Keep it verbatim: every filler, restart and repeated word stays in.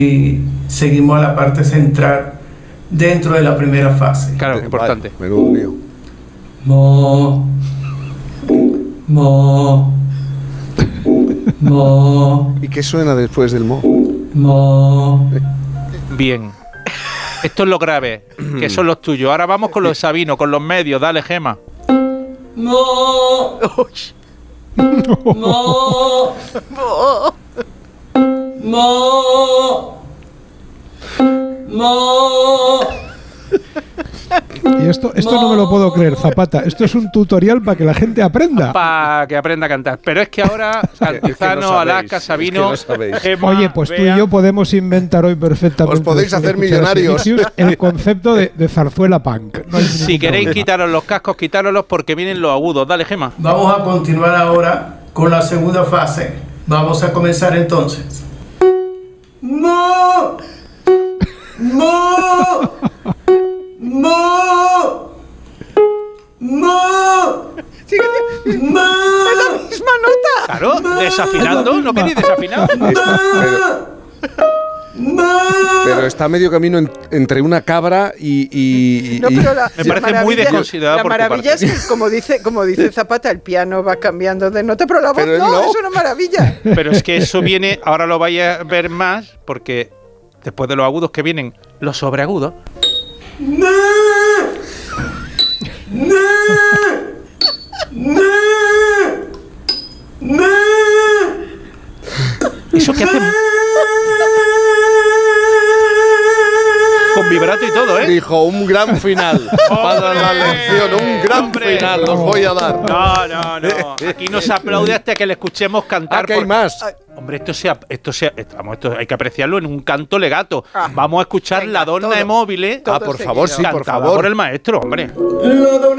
y seguimos a la parte central dentro de la primera fase. Claro, es importante. Vale, menudo lío. Mo, mo, mo, ¿Y qué suena después del mo? mo. Bien. Esto es lo grave, que son los tuyos. Ahora vamos con los Sabino, con los medios. Dale, Gema. Mo, mo, mo, mo. Y esto, esto no me lo puedo creer, Zapata. Esto es un tutorial para que la gente aprenda. Para que aprenda a cantar. Pero es que ahora, Cantizano, sabéis, Alaska, Sabino, es que no sabéis. Gema, Oye, pues tú Bea. y yo podemos inventar hoy perfectamente. Os podéis después de hacer escuchar a millonarios. Vinicius, el concepto de, de zarzuela punk. No hay Si ningún queréis problema. quitaros los cascos, quitároslos porque vienen los agudos. Dale, Gema. Vamos a continuar ahora con la segunda fase. Vamos a comenzar entonces. Mo, mo, mo, mo, mo. ¡Misma nota! Claro, desafinando. ¿No queréis desafinar? Pero, pero está a medio camino en- entre una cabra y... y- No, y- pero la, Me la parece muy maravilla- desconsiderado La por tu maravilla parte. es que, como dice, como dice Zapata, el piano va cambiando de nota, pero la voz Pero él no, no. es una maravilla. Pero es que eso viene, ahora lo vais a ver más, porque después de los agudos que vienen los sobreagudos. Ne, ne, ne, ne. Eso que hacen con vibrato y todo, ¿eh? Dijo, un gran final. Para la lección, un gran ¡Hombre! final os voy a dar. No, no, no. Aquí no se aplaude hasta que le escuchemos cantar. Ah, que hay por- más. Hombre, esto sea, esto sea, esto- vamos, esto hay que apreciarlo en un canto legato. Ah. Vamos a escuchar Venga, la donna todo. de móviles Todo Ah, por favor, sí, seguido. por cantada favor. por el maestro, hombre. La dona